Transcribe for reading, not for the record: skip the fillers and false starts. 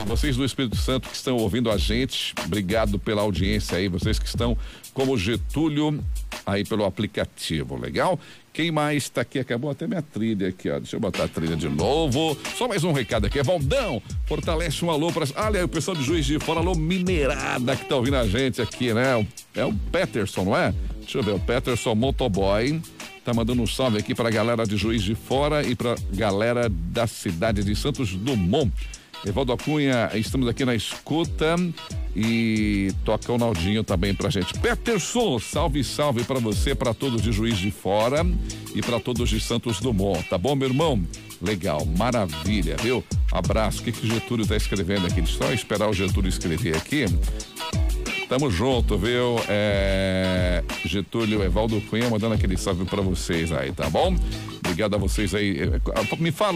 vocês do Espírito Santo que estão ouvindo a gente, obrigado pela audiência aí, vocês que estão como Getúlio aí pelo aplicativo, legal? Quem mais tá aqui? Acabou até minha trilha aqui, ó. Deixa eu botar a trilha de novo. Só mais um recado aqui. Valdão, fortalece um alô pra... Olha, o pessoal de Juiz de Fora, alô mineirada que tá ouvindo a gente aqui, né? É o Peterson, não é? Deixa eu ver, o Peterson Motoboy tá mandando um salve aqui pra galera de Juiz de Fora e pra galera da cidade de Santos Dumont. Evaldo Cunha, estamos aqui na escuta e toca o Naldinho também pra gente. Peterson, salve, salve pra você, pra todos de Juiz de Fora e pra todos de Santos Dumont, tá bom, meu irmão? Legal, maravilha, viu? Abraço. O que que o Getúlio tá escrevendo aqui? Deixa eu só esperar o Getúlio escrever aqui. Tamo junto, viu? Getúlio, Evaldo Cunha mandando aquele salve pra vocês aí, tá bom? Obrigado a vocês aí. Me fala